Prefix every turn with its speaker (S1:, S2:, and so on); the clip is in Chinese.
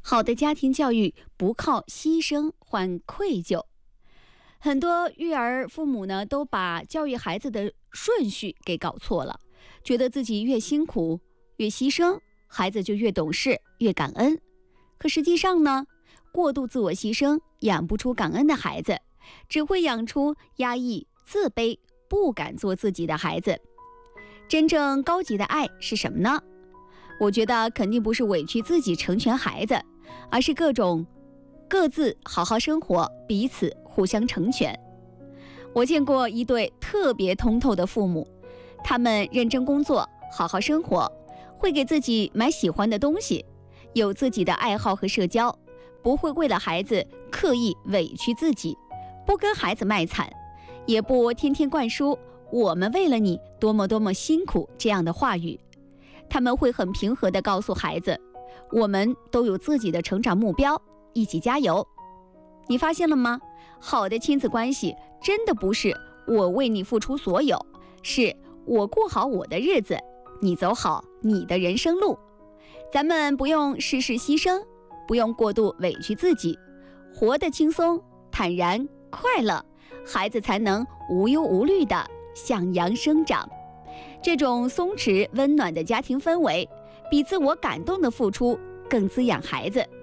S1: 好的家庭教育不靠牺牲换愧疚。很多育儿父母呢，都把教育孩子的顺序给搞错了，觉得自己越辛苦越牺牲，孩子就越懂事越感恩。可实际上呢，过度自我牺牲养不出感恩的孩子，只会养出压抑、自卑、不敢做自己的孩子。真正高级的爱是什么呢？我觉得肯定不是委屈自己成全孩子，而是各自好好生活，彼此互相成全。我见过一对特别通透的父母，他们认真工作，好好生活，会给自己买喜欢的东西，有自己的爱好和社交，不会为了孩子刻意委屈自己，不跟孩子卖惨，也不天天灌输我们为了你多么多么辛苦这样的话语。他们会很平和地告诉孩子，我们都有自己的成长目标，一起加油。你发现了吗？好的亲子关系真的不是我为你付出所有，是我过好我的日子，你走好你的人生路。咱们不用事事牺牲，不用过度委屈自己，活得轻松坦然快乐，孩子才能无忧无虑地向阳生长。这种松弛温暖的家庭氛围，比自我感动的付出更滋养孩子。